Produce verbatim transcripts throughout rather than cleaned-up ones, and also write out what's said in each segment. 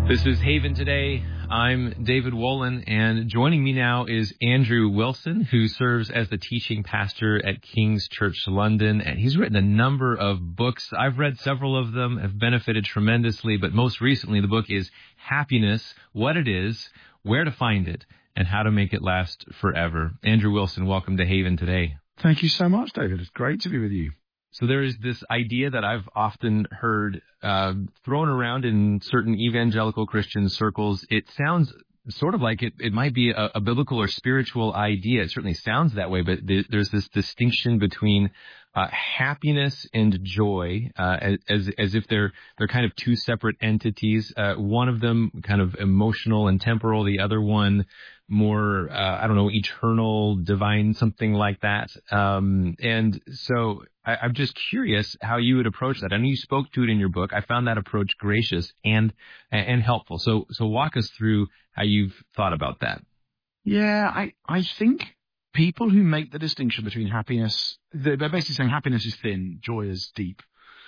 This is Haven Today. I'm David Wolin, and joining me now is Andrew Wilson, who serves as the teaching pastor at King's Church London, and he's written a number of books. I've read several of them, have benefited tremendously, but most recently the book is Happiness, What It Is, Where to Find It, and How to Make It Last Forever. Andrew Wilson, welcome to Haven Today. Thank you so much, David. It's great to be with you. So there is this idea that I've often heard uh, thrown around in certain evangelical Christian circles. It sounds sort of like it, it might be a, a biblical or spiritual idea. It certainly sounds that way, but th- there's this distinction between uh, happiness and joy, uh, as as if they're they're kind of two separate entities. Uh, one of them kind of emotional and temporal, the other one more, uh, I don't know, eternal, divine, something like that. Um, and so I, I'm just curious how you would approach that. I know you spoke to it in your book. I found that approach gracious and and helpful. So so walk us through how you've thought about that. Yeah, I, I think people who make the distinction between happiness, they're basically saying happiness is thin, joy is deep.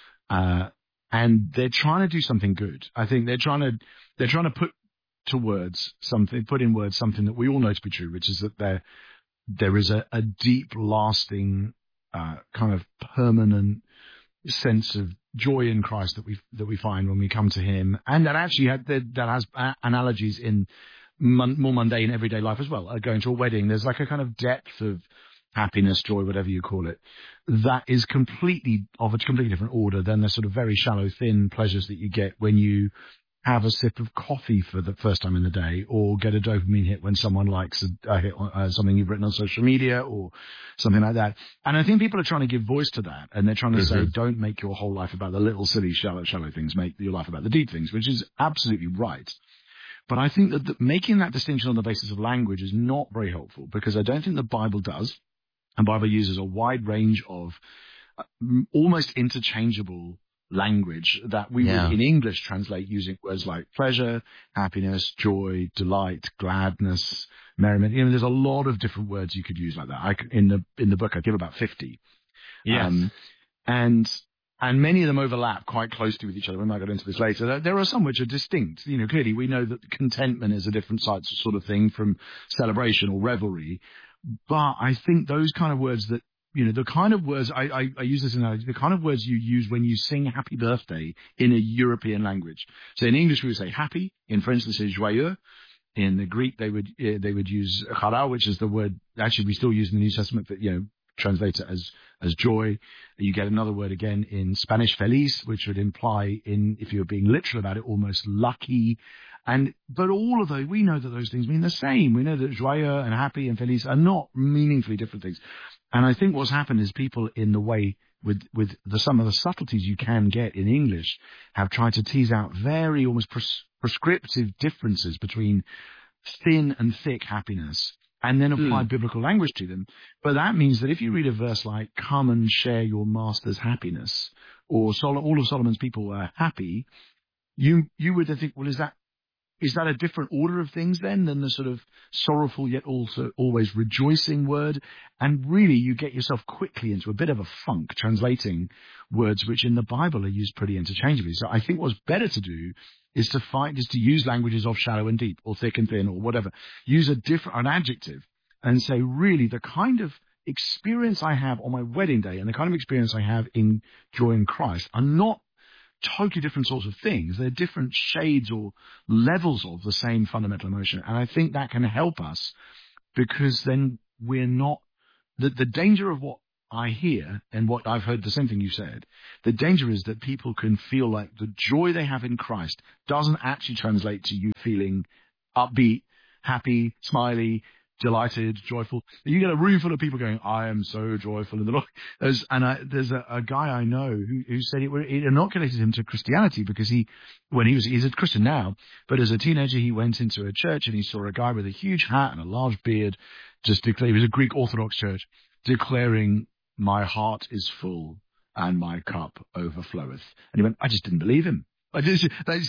Uh, and they're trying to do something good. I think they're trying to, they're trying to put to words something, put in words something that we all know to be true, which is that there, there is a, a deep, lasting, uh, kind of permanent sense of joy in Christ that we that we find when we come to Him, and that actually had, that, that has analogies in mon, more mundane everyday life as well. Uh, going to a wedding, there's like a kind of depth of happiness, joy, whatever you call it, that is completely of a completely different order than the sort of very shallow, thin pleasures that you get when you have a sip of coffee for the first time in the day, or get a dopamine hit when someone likes a, a hit on, uh, something you've written on social media or something like that. And I think people are trying to give voice to that, and they're trying to mm-hmm. say, don't make your whole life about the little silly shallow, shallow things, make your life about the deep things, which is absolutely right. But I think that the, making that distinction on the basis of language is not very helpful, because I don't think the Bible does. And the Bible uses a wide range of uh, almost interchangeable language that we yeah. would in English translate using words like pleasure, happiness, joy, delight, gladness, merriment. You know, there's a lot of different words you could use like that. I, in the in the book, I give about fifty. Yes. Um, and and many of them overlap quite closely with each other. We might get into this later. There, there are some which are distinct. You know, clearly we know that contentment is a different sort of thing from celebration or revelry. But I think those kind of words that, you know, the kind of words, I, I, I use this analogy, the kind of words you use when you sing happy birthday in a European language. So in English, we would say happy. In French, they say joyeux. In the Greek, they would, uh, they would use chara, which is the word, actually we still use in the New Testament, but, you know, translate it as, as joy. You get another word again in Spanish, feliz, which would imply in, if you're being literal about it, almost lucky. And, but all of those, we know that those things mean the same. We know that joyeux and happy and feliz are not meaningfully different things. And I think what's happened is people, in the way with with the, some of the subtleties you can get in English, have tried to tease out very almost pres- prescriptive differences between thin and thick happiness, and then apply mm. biblical language to them. But that means that if you read a verse like "Come and share your master's happiness," or Sol- all of Solomon's people were happy, you you would think, well, is that Is that a different order of things then than the sort of sorrowful yet also always rejoicing word? And really you get yourself quickly into a bit of a funk translating words which in the Bible are used pretty interchangeably. So I think what's better to do is to find, is to use languages of shallow and deep or thick and thin or whatever. Use a different, an adjective and say, really the kind of experience I have on my wedding day and the kind of experience I have in joy in Christ are not totally different sorts of things. They're different shades or levels of the same fundamental emotion. And I think that can help us, because then we're not, the, the danger of what I hear and what I've heard, the same thing you said, the danger is that people can feel like the joy they have in Christ doesn't actually translate to you feeling upbeat, happy, smiley, delighted, joyful. You get a room full of people going, I am so joyful in the Lord. There's, and I, there's a, a guy I know who, who said it, it inoculated him to Christianity, because he, when he was, he's a Christian now, but as a teenager, he went into a church and he saw a guy with a huge hat and a large beard, just declare, it was a Greek Orthodox church, declaring, my heart is full and my cup overfloweth. And he went, I just didn't believe him. I just,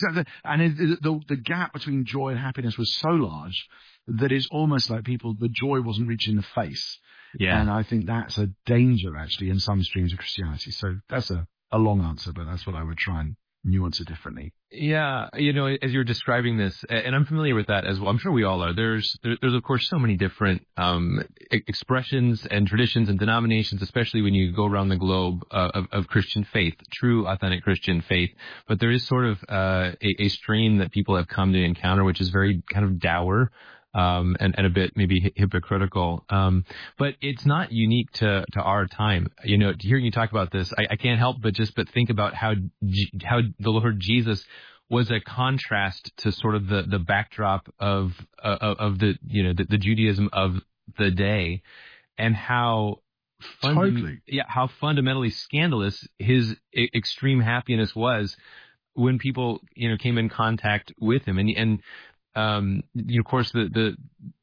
and it, the, the gap between joy and happiness was so large that it's almost like people, the joy wasn't reaching the face. Yeah. And I think that's a danger, actually, in some streams of Christianity. So that's a, a long answer, but that's what I would try and nuance it differently. Yeah, you know, as you're describing this, and I'm familiar with that as well. I'm sure we all are. There's, there, there's of course so many different um, e- expressions and traditions and denominations, especially when you go around the globe uh, of, of Christian faith, true, authentic Christian faith. But there is sort of uh, a, a strain that people have come to encounter, which is very kind of dour. Um, and, and a bit maybe hypocritical. Um, but it's not unique to, to our time. You know, hearing you talk about this, I, I can't help but just, but think about how, G, how the Lord Jesus was a contrast to sort of the, the backdrop of, uh, of the, you know, the, the Judaism of the day, and how fundam- totally. yeah, how fundamentally scandalous his I- extreme happiness was when people, you know, came in contact with him. And, and, Um, you know, of course, the, the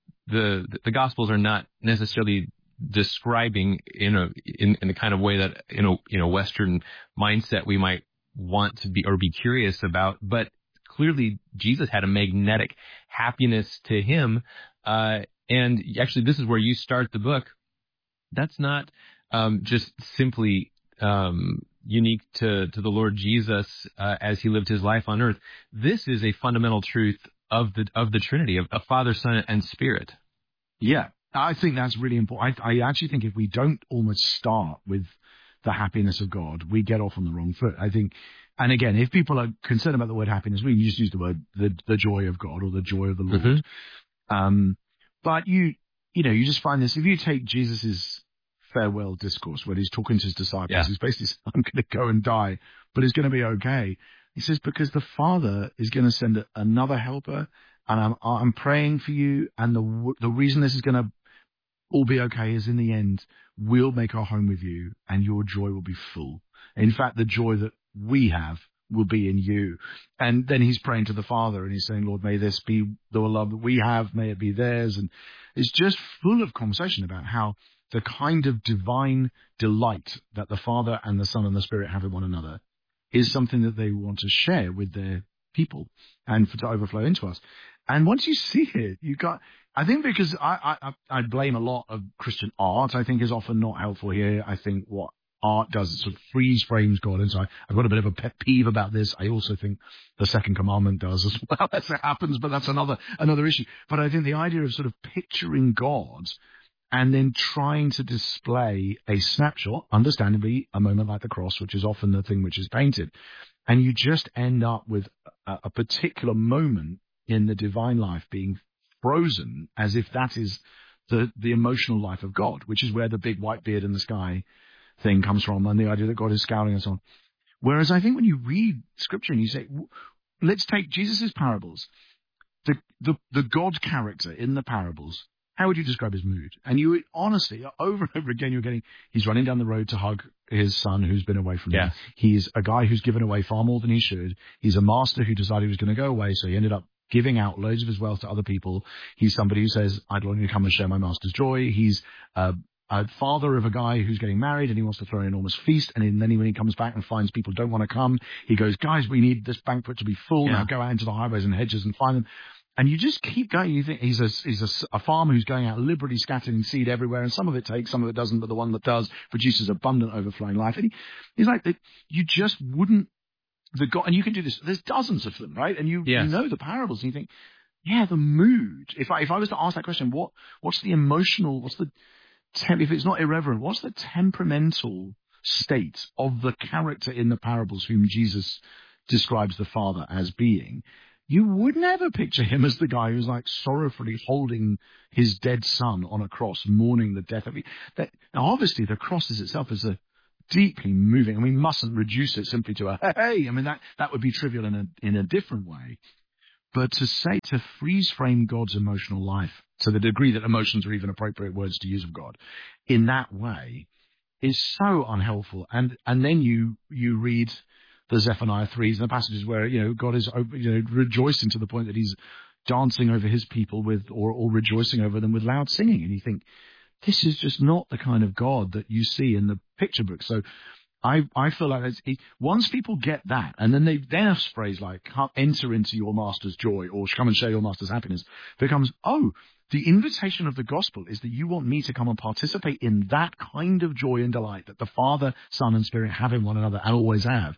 the the Gospels are not necessarily describing in a in, in the kind of way that in a you know Western mindset we might want to be or be curious about. But clearly, Jesus had a magnetic happiness to him, uh, and actually, this is where you start the book. That's not um, just simply um, unique to to the Lord Jesus uh, as he lived his life on earth. This is a fundamental truth of the of the Trinity, of, of Father, Son, and Spirit. Yeah, I think that's really important. I, I actually think if we don't almost start with the happiness of God, we get off on the wrong foot. I think, and again, if people are concerned about the word happiness, we can just use the word the, the joy of God or the joy of the Lord. Mm-hmm. Um, but you, you know, you just find this, if you take Jesus's farewell discourse where he's talking to his disciples, yeah. he's basically saying, I'm going to go and die, but it's going to be okay. He says, because the Father is going to send another helper, and I'm, I'm praying for you, and the the reason this is going to all be okay is in the end, we'll make our home with you, and your joy will be full. In fact, the joy that we have will be in you. And then he's praying to the Father, and he's saying, Lord, may this be the love that we have, may it be theirs. And it's just full of conversation about how the kind of divine delight that the Father and the Son and the Spirit have in one another is something that they want to share with their people and for to overflow into us. And once you see it, you got, I think because I, I, I blame a lot of Christian art, I think is often not helpful here. I think what art does, it sort of freeze frames God. And so I, I've got a bit of a pet peeve about this. I also think the second commandment does as well. That's what happens, but that's another, another issue. But I think the idea of sort of picturing God and then trying to display a snapshot, understandably, a moment like the cross, which is often the thing which is painted. And you just end up with a, a particular moment in the divine life being frozen as if that is the, the emotional life of God, which is where the big white beard in the sky thing comes from, and the idea that God is scowling and so on. Whereas I think when you read Scripture and you say, let's take Jesus' parables, the, the, the God character in the parables, how would you describe his mood? And you honestly, over and over again, you're getting, he's running down the road to hug his son who's been away from yeah. him. He's a guy who's given away far more than he should. He's a master who decided he was going to go away, so he ended up giving out loads of his wealth to other people. He's somebody who says, I'd like to come and share my master's joy. He's uh, a father of a guy who's getting married and he wants to throw an enormous feast. And then when he comes back and finds people don't want to come, he goes, guys, we need this banquet to be full. Yeah. Now go out into the highways and hedges and find them. And you just keep going. You think he's a he's a, a farmer who's going out liberally scattering seed everywhere, and some of it takes, some of it doesn't. But the one that does produces abundant, overflowing life. And he, he's like, you just wouldn't the God, and you can do this. There's dozens of them, right? And you, yes. you know the parables, and you think, yeah, the mood. If I if I was to ask that question, what what's the emotional? What's the temp, if it's not irreverent? What's the temperamental state of the character in the parables whom Jesus describes the Father as being? You would never picture him as the guy who's like sorrowfully holding his dead son on a cross, mourning the death of him. That, now, obviously, the cross is itself is a deeply moving, and we mustn't reduce it simply to a hey. I mean, that, that would be trivial in a in a different way. But to say, to freeze frame God's emotional life to the degree that emotions are even appropriate words to use of God in that way is so unhelpful. And and then you you read the Zephaniah threes and the passages where, you know, God is, you know, rejoicing to the point that he's dancing over his people with, or, or rejoicing over them with loud singing. And you think, this is just not the kind of God that you see in the picture book. So I, I feel like it's, it, once people get that, and then they then have phrase like, enter into your master's joy, or come and share your master's happiness, becomes, oh, the invitation of the gospel is that you want me to come and participate in that kind of joy and delight that the Father, Son, and Spirit have in one another and always have.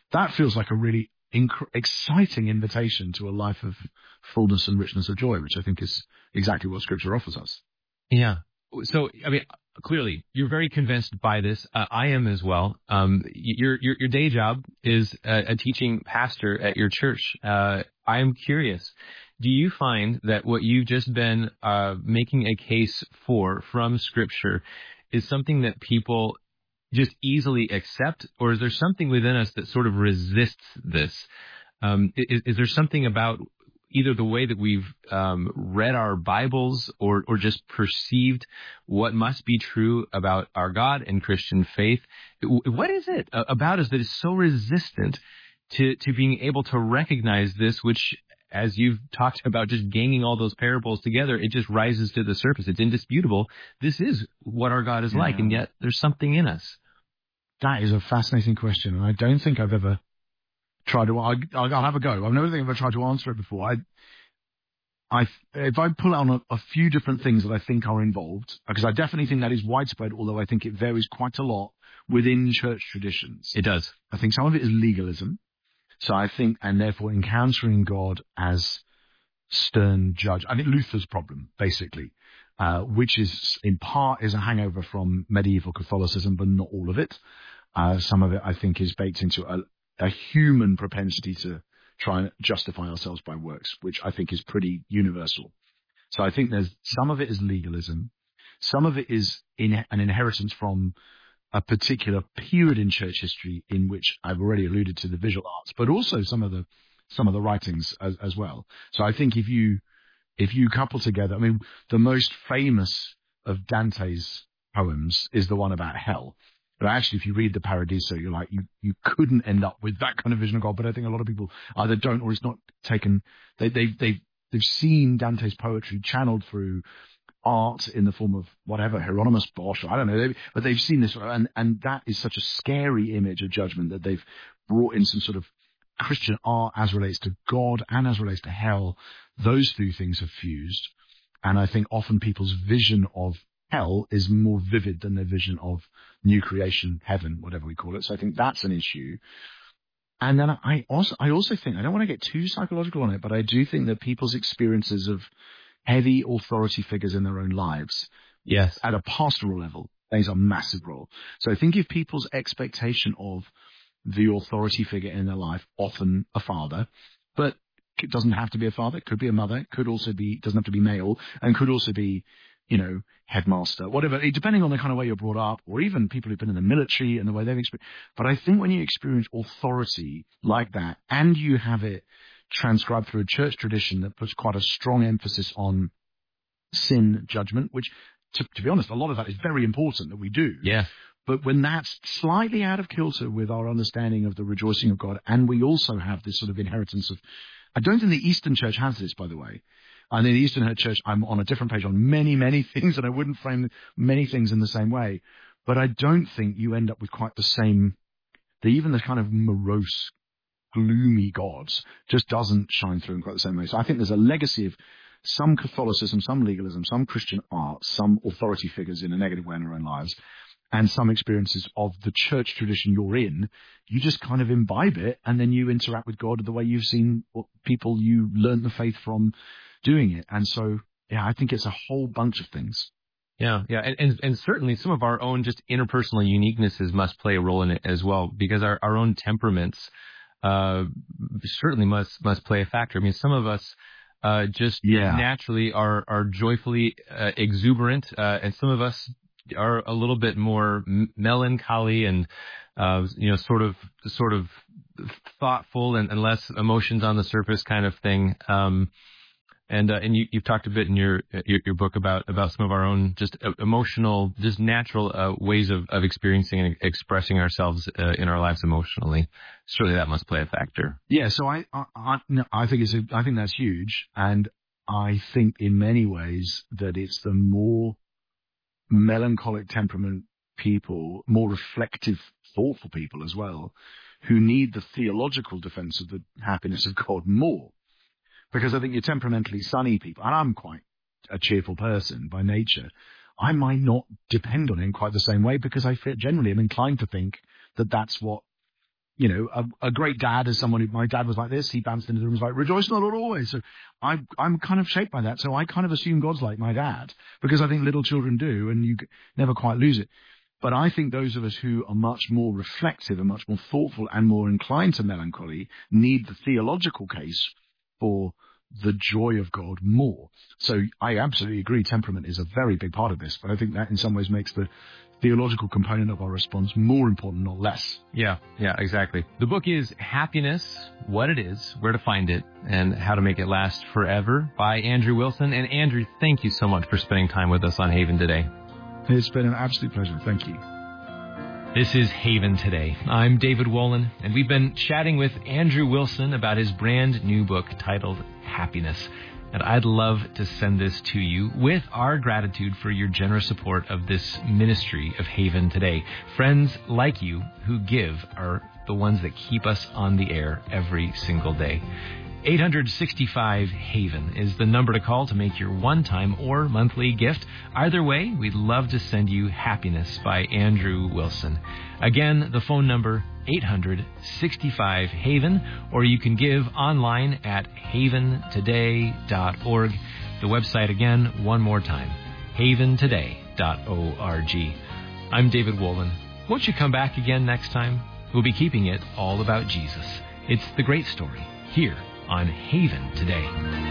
that feels like a really inc- exciting invitation to a life of fullness and richness of joy, which I think is exactly what Scripture offers us. Yeah. So, I mean, clearly, you're very convinced by this. Uh, I am as well. Um, your, your your day job is a, a teaching pastor at your church. Uh, I am curious. Do you find that what you've just been uh, making a case for from Scripture is something that people just easily accept, or is there something within us that sort of resists this? Um, is, is there something about either the way that we've um, read our Bibles or or just perceived what must be true about our God and Christian faith? What is it about us that is so resistant to, to being able to recognize this, which, as you've talked about, just ganging all those parables together, it just rises to the surface. It's indisputable. This is what our God is Yeah. like, and yet there's something in us. That is a fascinating question, and I don't think I've ever tried to. I'll, I'll have a go. I've never think I've ever tried to answer it before. I, I, if I pull out on a, a few different things that I think are involved, because I definitely think that is widespread, although I think it varies quite a lot within church traditions. It does. I think some of it is legalism. So I think, and therefore encountering God as stern judge. I think Luther's problem, basically, uh, which is in part is a hangover from medieval Catholicism, but not all of it. Uh, some of it, I think, is baked into a, a human propensity to try and justify ourselves by works, which I think is pretty universal. So I think there's some of it is legalism. Some of it is in, an inheritance from a particular period in church history in which I've already alluded to the visual arts, but also some of the some of the writings as, as well. So I think if you if you couple together, I mean, the most famous of Dante's poems is the one about hell. But actually, if you read the Paradiso, you're like, you, you couldn't end up with that kind of vision of God. But I think a lot of people either don't or it's not taken. They, they, they've, they've seen Dante's poetry channeled through art in the form of whatever, Hieronymus Bosch, or I don't know. They, but they've seen this, and, and that is such a scary image of judgment that they've brought in some sort of Christian art as relates to God and as relates to hell. Those two things have fused. And I think often people's vision of hell is more vivid than their vision of new creation, heaven, whatever we call it. So I think that's an issue. And then I also, I also think, I don't want to get too psychological on it, but I do think that people's experiences of heavy authority figures in their own lives, yes, at a pastoral level, plays a massive role. So I think if people's expectation of the authority figure in their life, often a father, but it doesn't have to be a father, it could be a mother, it could also be, doesn't have to be male, and could also be, you know, headmaster, whatever, depending on the kind of way you're brought up, or even people who've been in the military and the way they've experienced. But I think when you experience authority like that, and you have it transcribed through a church tradition that puts quite a strong emphasis on sin judgment, which, to, to be honest, a lot of that is very important that we do. Yeah. But when that's slightly out of kilter with our understanding of the rejoicing of God, and we also have this sort of inheritance of, I don't think the Eastern Church has this, by the way. I think the Eastern Church, I'm on a different page on many, many things, and I wouldn't frame many things in the same way. But I don't think you end up with quite the same, the, even the kind of morose, gloomy gods just doesn't shine through in quite the same way. So I think there's a legacy of some Catholicism, some legalism, some Christian art, some authority figures in a negative way in our own lives, and some experiences of the church tradition you're in. You just kind of imbibe it, and then you interact with God the way you've seen people you learned the faith from doing it. And so, yeah, I think it's a whole bunch of things. Yeah, yeah, and, and and certainly some of our own just interpersonal uniquenesses must play a role in it as well, because our, our own temperaments uh, certainly must must play a factor. I mean, some of us uh, just yeah. naturally are are joyfully uh, exuberant, uh, and some of us are a little bit more m- melancholy and uh, you know, sort of sort of thoughtful and, and less emotions on the surface kind of thing. Um, And uh, and you, you've talked a bit in your, your your book about about some of our own just emotional, just natural uh, ways of, of experiencing and expressing ourselves uh, in our lives emotionally. Surely that must play a factor. Yeah, so I I, I, no, I think it's a, I think that's huge, and I think in many ways that it's the more melancholic temperament people, more reflective, thoughtful people as well, who need the theological defense of the happiness of God more. Because I think you're temperamentally sunny people, and I'm quite a cheerful person by nature, I might not depend on it in quite the same way, because I feel generally am inclined to think that that's what you know, a, a great dad is someone who, my dad was like this. He bounced into the room and was like, rejoice in the Lord always. So I, I'm kind of shaped by that. So I kind of assume God's like my dad because I think little children do, and you never quite lose it. But I think those of us who are much more reflective and much more thoughtful and more inclined to melancholy need the theological case for the joy of God more. So I absolutely agree temperament is a very big part of this, but I think that in some ways makes the theological component of our response more important, not less. Yeah, yeah, exactly. The book is Happiness, What It Is, Where to Find It, and How to Make It Last Forever by Andrew Wilson. And Andrew, thank you so much for spending time with us on Haven today. It's been an absolute pleasure. Thank you. This is Haven Today. I'm David Wolin, and we've been chatting with Andrew Wilson about his brand new book titled Happiness. And I'd love to send this to you with our gratitude for your generous support of this ministry of Haven Today. Friends like you who give are the ones that keep us on the air every single day. eight hundred sixty-five Haven is the number to call to make your one-time or monthly gift. Either way, we'd love to send you Happiness by Andrew Wilson. Again, the phone number, eight hundred sixty-five Haven, or you can give online at haven today dot org. The website again, one more time, haven today dot org. I'm David Wolin. Won't you come back again next time? We'll be keeping it all about Jesus. It's the great story here on Haven Today.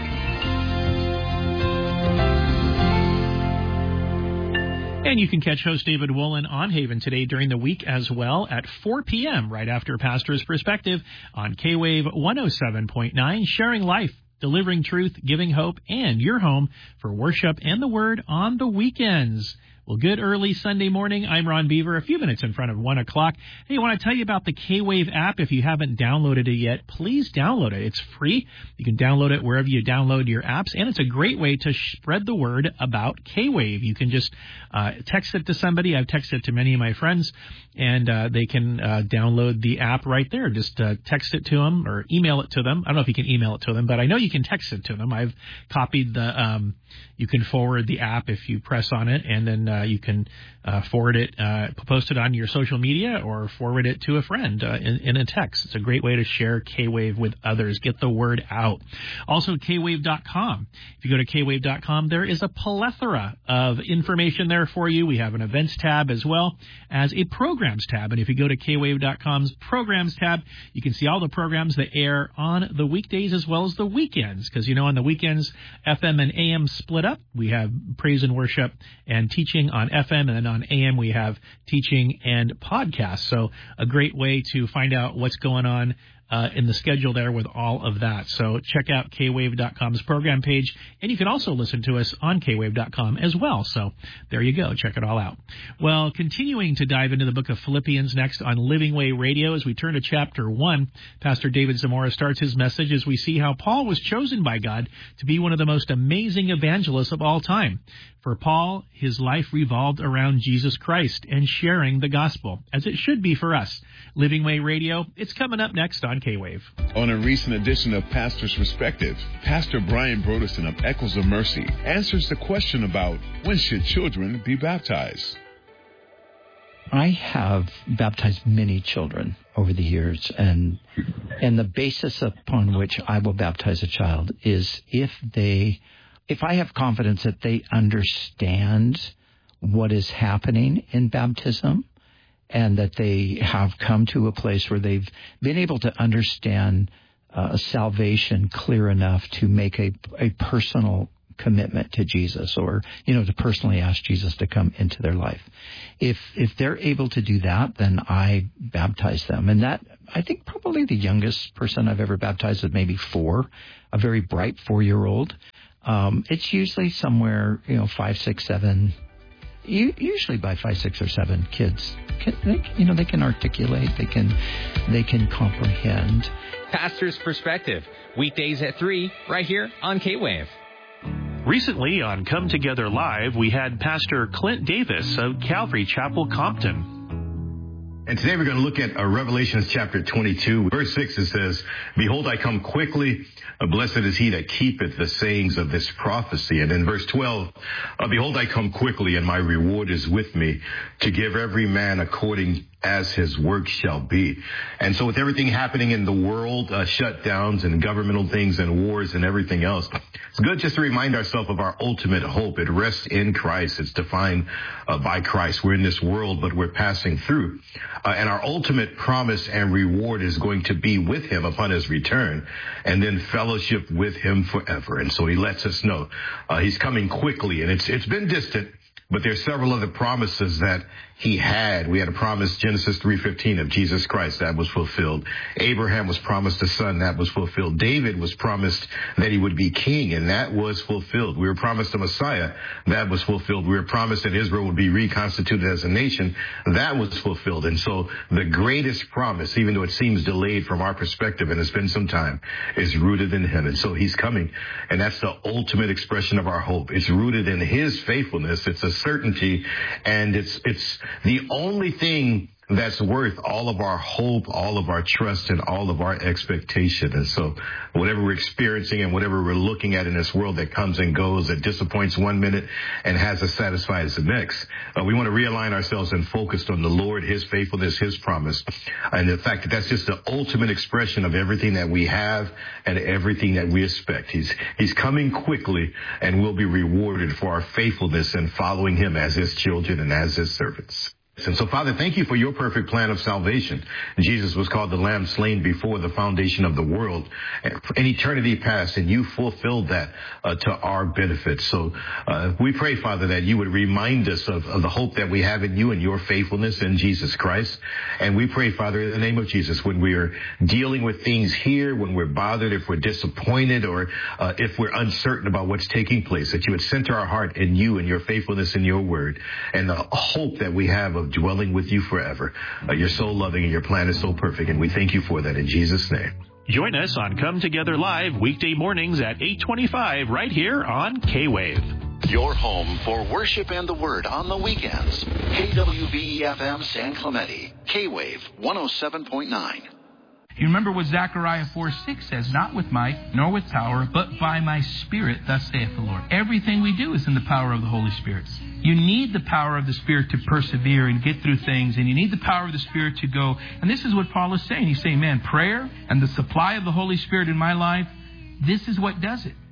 And you can catch host David Wolin on Haven Today during the week as well at four p.m. right after Pastor's Perspective on K-Wave one oh seven point nine, sharing life, delivering truth, giving hope, and your home for worship and the Word on the weekends. Well, good early Sunday morning. I'm Ron Beaver, a few minutes in front of one o'clock. Hey, I want to tell you about the K-Wave app. If you haven't downloaded it yet, please download it. It's free. You can download it wherever you download your apps, and it's a great way to spread the word about K-Wave. You can just uh, text it to somebody. I've texted it to many of my friends, and uh, they can uh, download the app right there. Just uh, text it to them or email it to them. I don't know if you can email it to them, but I know you can text it to them. I've copied the um, – you can forward the app if you press on it, and then uh, you can uh, forward it, uh, post it on your social media, or forward it to a friend uh, in, in a text. It's a great way to share K-Wave with others. Get the word out. Also, K wave dot com. If you go to K wave dot com, there is a plethora of information there for you. We have an events tab as well as a programs tab. And if you go to K wave dot com's programs tab, you can see all the programs that air on the weekdays as well as the weekends. Because, you know, on the weekends, F M and A M split up. We have praise and worship and teaching on F M, and then on A M we have teaching and podcasts. So a great way to find out what's going on Uh, in the schedule there with all of that. So check out K wave dot com's program page, and you can also listen to us on K wave dot com as well. So there you go. Check it all out. Well, continuing to dive into the book of Philippians next on Living Way Radio as we turn to chapter one, Pastor David Zamora starts his message as we see how Paul was chosen by God to be one of the most amazing evangelists of all time. For Paul, his life revolved around Jesus Christ and sharing the gospel, as it should be for us. Living Way Radio, it's coming up next on K-Wave. On a recent edition of Pastor's Perspective, Pastor Brian Broderson of Echoes of Mercy answers the question about when should children be baptized. I have baptized many children over the years, and and the basis upon which I will baptize a child is if they... If I have confidence that they understand what is happening in baptism and that they have come to a place where they've been able to understand uh, salvation clear enough to make a, a personal commitment to Jesus, or, you know, to personally ask Jesus to come into their life. If if they're able to do that, then I baptize them. And that, I think probably the youngest person I've ever baptized is maybe four, a very bright four-year-old. Um, it's usually somewhere, you know, five, six, seven. You, usually by five, six, or seven, kids, can, they, you know, they can articulate, they can, they can comprehend. Pastor's Perspective, weekdays at three, right here on K-Wave. Recently on Come Together Live, we had Pastor Clint Davis of Calvary Chapel, Compton. And today we're going to look at uh, Revelation chapter twenty-two, verse six. It says, "Behold, I come quickly. Uh, blessed is he that keepeth the sayings of this prophecy." And in verse twelve, uh, "Behold, I come quickly, and my reward is with me, to give every man according as his work shall be. And so with everything happening in the world, uh, shutdowns and governmental things and wars and everything else, it's good just to remind ourselves of our ultimate hope. It rests in Christ. It's defined uh, by Christ. We're in this world, but we're passing through. Uh, and our ultimate promise and reward is going to be with him upon his return, and then fellowship with him forever. And so he lets us know uh, he's coming quickly, and it's it's been distant. But there's several other promises that he had. We had a promise, Genesis three fifteen, of Jesus Christ. That was fulfilled. Abraham was promised a son. That was fulfilled. David was promised that he would be king, and that was fulfilled. We were promised a Messiah. That was fulfilled. We were promised that Israel would be reconstituted as a nation. That was fulfilled. And so the greatest promise, even though it seems delayed from our perspective, and it's been some time, is rooted in him. And so he's coming, and that's the ultimate expression of our hope. It's rooted in his faithfulness. It's a certainty, and it's it's the only thing that's worth all of our hope, all of our trust, and all of our expectation. And so whatever we're experiencing and whatever we're looking at in this world that comes and goes, that disappoints one minute and has us satisfied as the next, uh, we want to realign ourselves and focus on the Lord, his faithfulness, his promise, and the fact that that's just the ultimate expression of everything that we have and everything that we expect. He's, he's coming quickly, and we'll be rewarded for our faithfulness and following him as his children and as his servants. And so, Father, thank you for your perfect plan of salvation. Jesus was called the Lamb slain before the foundation of the world in eternity past, and you fulfilled that uh, to our benefit. So uh, we pray, Father, that you would remind us of, of the hope that we have in you and your faithfulness in Jesus Christ. And we pray, Father, in the name of Jesus, when we are dealing with things here, when we're bothered, if we're disappointed, or uh, if we're uncertain about what's taking place, that you would center our heart in you and your faithfulness in your word, and the hope that we have of dwelling with you forever. Uh, you're so loving, and your plan is so perfect, and we thank you for that in Jesus' name. Join us on Come Together Live weekday mornings at eight twenty-five right here on K-Wave. Your home for worship and the word on the weekends. K W V E F M San Clemente. K-Wave one oh seven point nine. You remember what Zechariah four six says, not with might, nor with power, but by my Spirit, thus saith the Lord. Everything we do is in the power of the Holy Spirit. You need the power of the Spirit to persevere and get through things, and you need the power of the Spirit to go. And this is what Paul is saying. He's saying, man, prayer and the supply of the Holy Spirit in my life, this is what does it.